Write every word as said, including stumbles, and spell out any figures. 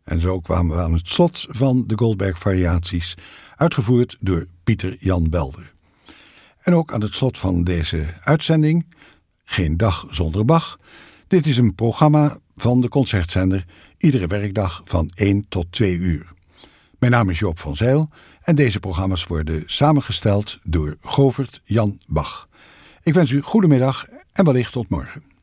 En zo kwamen we aan het slot van de Goldberg-variaties, uitgevoerd door Pieter Jan Belder. En ook aan het slot van deze uitzending, Geen dag zonder Bach. Dit is een programma van de Concertzender, iedere werkdag van één tot twee uur. Mijn naam is Joop van Zijl en deze programma's worden samengesteld door Govert Jan Bach. Ik wens u goedemiddag en wellicht tot morgen.